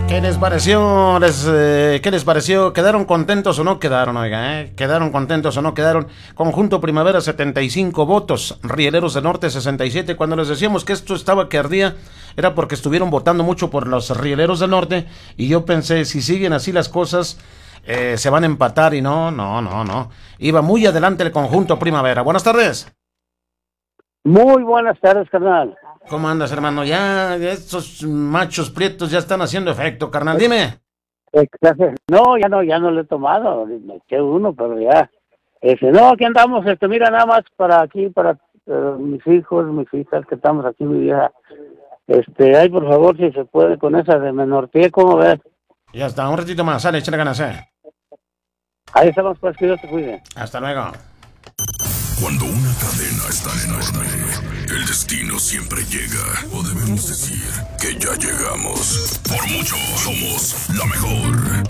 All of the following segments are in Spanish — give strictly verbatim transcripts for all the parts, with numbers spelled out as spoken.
¿Qué les pareció? Les, eh, ¿Qué les pareció? ¿Quedaron contentos o no quedaron, oiga? ¿eh? ¿Quedaron contentos o no quedaron? Conjunto Primavera, setenta y cinco votos. Rieleros del Norte, sesenta y siete. Cuando les decíamos que esto estaba que ardía, era porque estuvieron votando mucho por los Rieleros del Norte. Y yo pensé, si siguen así las cosas, eh, se van a empatar. Y no, no, no, no. Iba muy adelante el Conjunto Primavera. Buenas tardes. Muy buenas tardes, carnal. ¿Cómo andas, hermano? Ya estos machos prietos ya están haciendo efecto, carnal. Dime. No, ya no, ya no lo he tomado. Me eché uno, pero ya. Este, no, aquí andamos, este, mira, nada más para aquí, para uh, mis hijos, mis hijas, que estamos aquí, mi vieja. Este, ay, por favor, si se puede con esa de Menorpie, ¿cómo ves? Ya está, un ratito más. Sale, échale ganas, eh. Ahí estamos, pues, que Dios te cuide. Hasta luego. Cuando una cadena es tan enorme, el destino siempre llega. O debemos decir que ya llegamos. Por mucho, somos la mejor.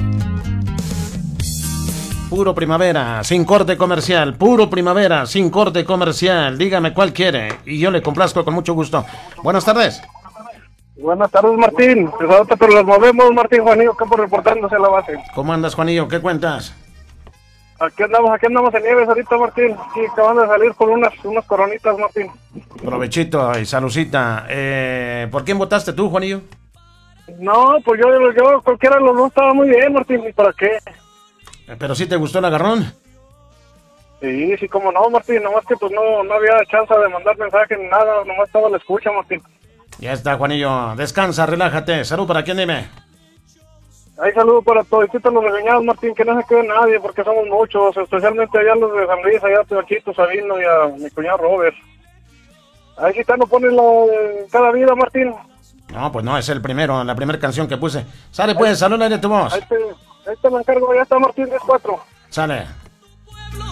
Puro Primavera, sin corte comercial. Puro Primavera, sin corte comercial. Dígame cuál quiere y yo le complazco con mucho gusto. Buenas tardes. Buenas tardes, Martín. Ahorita pero los movemos, Martín. Juanillo Campo reportándose a la base. ¿Cómo andas, Juanillo? ¿Qué cuentas? Aquí andamos, aquí andamos en Nieves ahorita, Martín. Sí, acaban de salir con unas, unas coronitas, Martín. Provechito y salucita. Eh, ¿Por quién votaste tú, Juanillo? No, pues yo, yo cualquiera de los dos estaba muy bien, Martín. ¿Y para qué? ¿Pero sí te gustó el agarrón? Sí, sí, como no, Martín. Nomás que pues no, no había chance de mandar mensaje ni nada. Nomás estaba la escucha, Martín. Ya está, Juanillo. Descansa, relájate. Salud, ¿para quién, dime? Ahí saludo para todos los regañados, Martín, que no se quede nadie, porque somos muchos, especialmente allá los de San Luis, allá a Teochito, Sabino y a mi cuñado Robert. Ahí sí está, no ponen la, cada vida, Martín. No, pues no, es el primero, la primera canción que puse. Sale pues, salud, aire tu voz. Ahí te, ahí te lo encargo, ya está Martín, diez cuatro. Sale.